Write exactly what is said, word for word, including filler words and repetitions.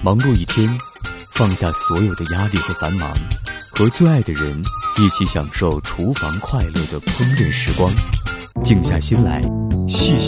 忙碌一天，放下所有的压力和繁忙，和最爱的人一起享受厨房快乐的烹饪时光，静下心来细细